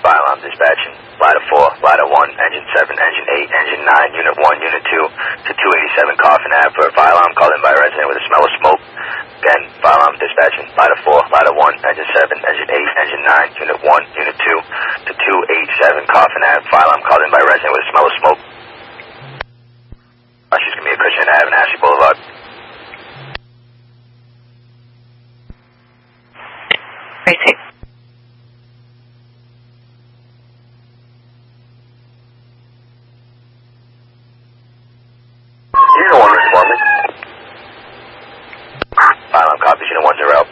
fire alarm dispatching. Ladder 4, ladder 1, engine 7, engine 8, engine 9, unit 1, unit 2 to 287 Coffin Ave for a fire alarm called in by a resident with a smell of smoke. Again, fire alarm dispatching. Ladder 4, ladder 1, engine 7, engine 8, engine 9, unit 1, unit 2 to 287 Coffin Ave. Fire alarm called in by a resident with a smell of smoke. She's going to be a Cushman Ave and Ashley Boulevard. Racing. Unit 1 responding. Fire alarm copies, unit 1 0.